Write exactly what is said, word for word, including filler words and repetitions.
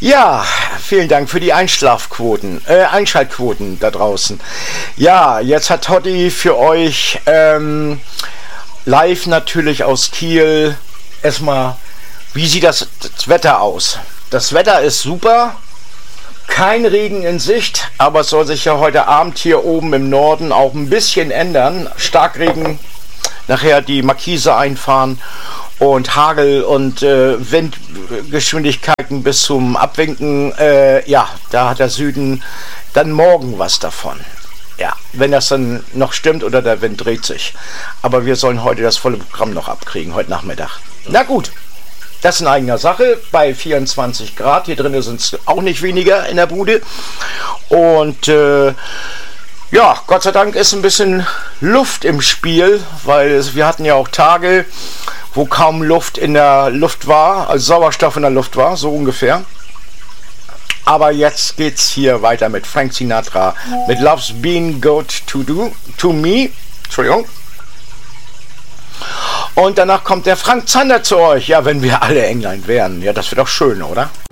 Ja, vielen Dank für die Einschlafquoten, äh, Einschaltquoten da draußen. Ja, jetzt hat Totti für euch ähm, live natürlich aus Kiel erstmal, wie sieht das, das Wetter aus? Das Wetter ist super, kein Regen in Sicht, aber es soll sich ja heute Abend hier oben im Norden auch ein bisschen ändern. Starkregen, nachher die Markise einfahren. Und Hagel und äh, Windgeschwindigkeiten bis zum Abwinken, äh, ja, da hat der Süden dann morgen was davon. Ja, wenn das dann noch stimmt oder der Wind dreht sich. Aber wir sollen heute das volle Programm noch abkriegen, heute Nachmittag. Na gut, das ist in eigener Sache, bei vierundzwanzig Grad, hier drinnen sind es auch nicht weniger in der Bude. Und äh, ja, Gott sei Dank ist ein bisschen Luft im Spiel, weil es, wir hatten ja auch Tage, wo kaum Luft in der Luft war, also Sauerstoff in der Luft war, so ungefähr. Aber jetzt geht's hier weiter mit Frank Sinatra, mit Love's Been Good to Do, to Me, Entschuldigung. Und danach kommt der Frank Zander zu euch, ja, wenn wir alle England wären. Ja, das wäre doch schön, oder?